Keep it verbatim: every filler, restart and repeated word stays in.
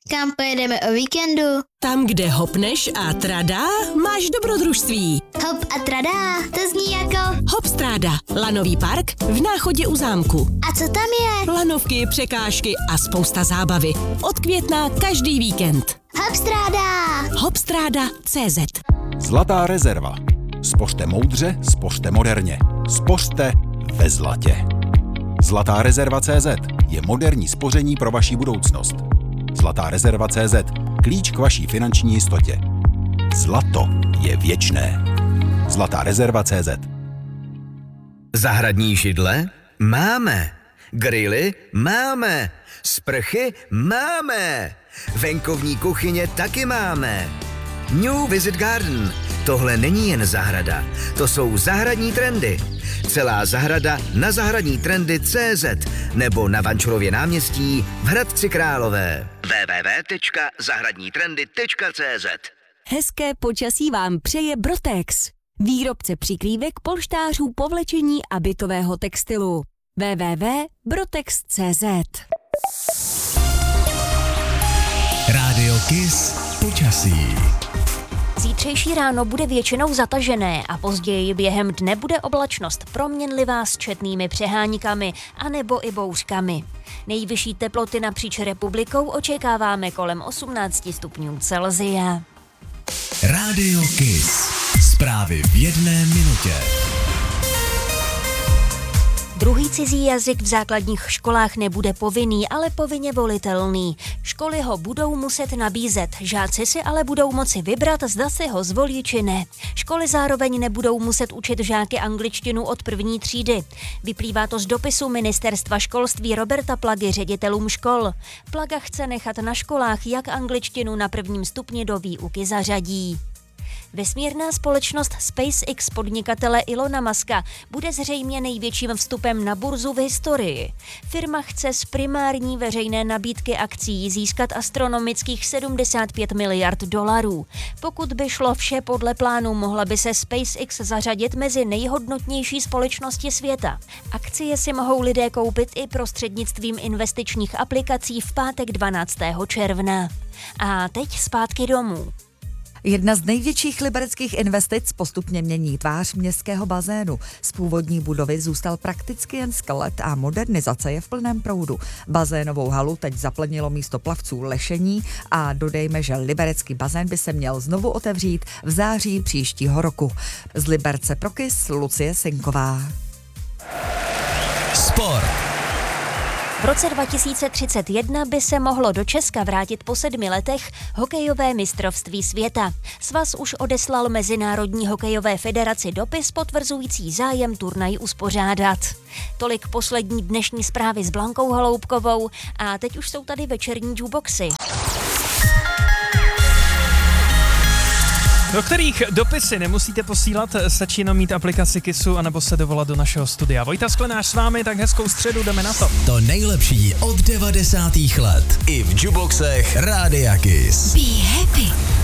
Kam pojedeme o víkendu? Tam, kde hopneš a tradá, máš dobrodružství. Hop a tradá, to zní jako... Hopstráda, lanový park v Náchodě u zámku. A co tam je? Lanovky, překážky a spousta zábavy. Od května každý víkend. Hopstráda! Hopstráda tečka cé zet. Zlatá rezerva. Spořte moudře, spořte moderně. Spořte ve zlatě. Zlatá rezerva tečka cé zet je moderní spoření pro vaši budoucnost. Zlatá rezerva tečka cé zet. Klíč k vaší finanční jistotě. Zlato je věčné. Zlatá rezerva tečka cé zet. Zahradní židle? Máme. Grily? Máme. Sprchy? Máme. Venkovní kuchyně taky máme. New Visit Garden. Tohle není jen zahrada, to jsou zahradní trendy. Celá zahrada na zahradní trendy tečka cé zet nebo na Vančurově náměstí v Hradci Králové. w w w tečka zahradní trendy tečka cé zet. Hezké počasí vám přeje Brotex. Výrobce přikrývek, polštářů, povlečení a bytového textilu. w w w tečka brotex tečka cé zet. Rádio Kiss počasí. Zítřejší ráno bude většinou zatažené a později během dne bude oblačnost proměnlivá s četnými přeháníkami anebo i bouřkami. Nejvyšší teploty napříč republikou očekáváme kolem osmnáct stupňů Celsia. Rádio Kiss. Zprávy v jedné minutě. Druhý cizí jazyk v základních školách nebude povinný, ale povinně volitelný. Školy ho budou muset nabízet, žáci si ale budou moci vybrat, zda si ho zvolí či ne. Školy zároveň nebudou muset učit žáky angličtinu od první třídy. Vyplývá to z dopisu Ministerstva školství Roberta Plagy ředitelům škol. Plaga chce nechat na školách, jak angličtinu na prvním stupni do výuky zařadí. Vesmírná společnost SpaceX podnikatele Ilona Muska bude zřejmě největším vstupem na burzu v historii. Firma chce z primární veřejné nabídky akcií získat astronomických sedmdesát pět miliard dolarů. Pokud by šlo vše podle plánu, mohla by se SpaceX zařadit mezi nejhodnotnější společnosti světa. Akcie si mohou lidé koupit i prostřednictvím investičních aplikací v pátek dvanáctého června. A teď zpátky domů. Jedna z největších libereckých investic postupně mění tvář městského bazénu. Z původní budovy zůstal prakticky jen skelet a modernizace je v plném proudu. Bazénovou halu teď zaplenilo místo plavců lešení a dodejme, že liberecký bazén by se měl znovu otevřít v září příštího roku. Z Liberce pro Kiss Lucie Sinková. Sport. V roce dva tisíce třicet jedna by se mohlo do Česka vrátit po sedmi letech hokejové mistrovství světa. Svaz už odeslal Mezinárodní hokejové federaci dopis potvrzující zájem turnaj uspořádat. Tolik poslední dnešní zprávy s Blankou Holoubkovou a teď už jsou tady večerní jukeboxy. Do kterých dopisy nemusíte posílat, stačí jenom mít aplikaci Kissu anebo se dovolat do našeho studia. Vojta Sklenář s vámi, tak hezkou středu, jdeme na to. To nejlepší od devadesátých let. I v jukeboxech Rádia Kiss. Be happy.